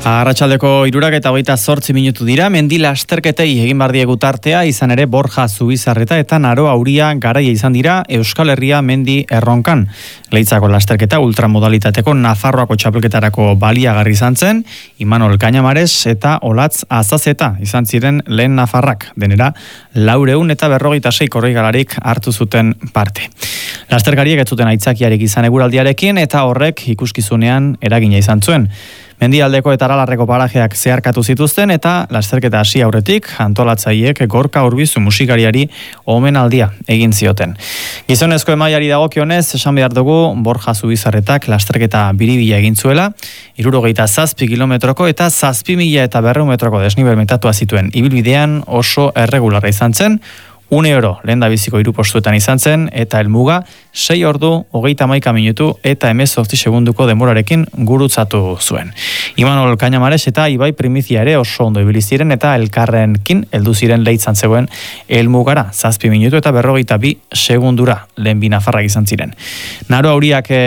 Arratsaldeko 3:28 dira, mendi lasterketei egin bar diegu tartea, izan ere Borja Zubizarreta eta Naro Auria garaia izan dira Euskal Herria mendi erronkan. Leitzako lasterketa ultramodalitateko Nafarroako txapelketarako baliagarri izan zen, Imanol Cañamares eta Olatz Azazeta izan ziren lehen nafarrak, denera 456 korrikalarik hartu zuten parte. Lasterkariek ez zuten aitzakiarik izan eguraldiarekin eta horrek ikuskizunean eragina izan zuen. Mendialdeko eta Aralarreko parajeak zeharkatu zituzten eta lasterketa hasi aurretik antolatzaileek Gorka Urbizu musikariari omenaldia egin zioten. Gizonezko emaiari dagokionez, esan behar dugu Borja Zubizarretak lasterketa biribila egin zuela, 67 kilometroko eta 7.200 metroko desnibel metatua zituen ibilbidean oso erregularra izan zen, 1 euro lehendabiziko 3 postuetan izan zen eta helmuga 6 ordu 31 minutu eta 18 segunduko denborarekin gurutzatu zuen. Imanol Cañamares eta Ibai Primizia ere oso ondo ibili ziren eta elkarrenkin heldu ziren Leitzan zegoen helmugara 7 minutu eta 42 segundura lehen bi nafarrak izan ziren. Naro Auriak